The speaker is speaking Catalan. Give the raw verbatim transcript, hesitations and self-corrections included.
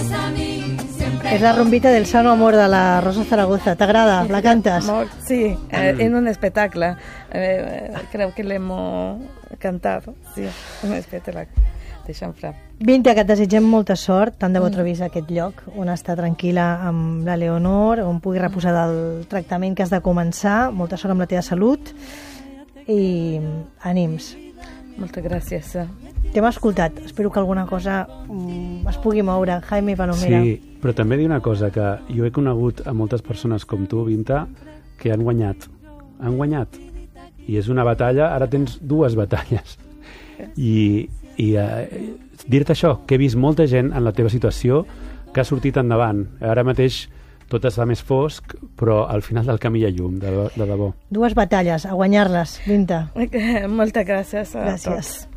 És la rombita del Sano Amor de la Rosa Zaragoza. T'agrada? La cantes? Sí, eh, en un espectacle. Eh, creo que l'hem cantat. Sí, un espectacle de xamfrà. Vinta, que et desitgem molta sort. Tant de bo trobis aquest lloc on estar tranquil·la amb la Leonor, on pugui reposar del tractament que has de començar. Molta sort amb la teva salut i ànims. Moltes gràcies. T'hem escoltat. Espero que alguna cosa mm, es pugui moure. Jaime Palomera. Sí, però també dir una cosa, que jo he conegut a moltes persones com tu, Vinta, que han guanyat. Han guanyat. I és una batalla, ara tens dues batalles. I, i eh, dir-te això, que he vist molta gent en la teva situació que ha sortit endavant. Ara mateix tot està més fosc, però al final del camí hi ha llum, de, de debò. Dues batalles, a guanyar-les, Vinta. Moltes gràcies a Gràcies. tots.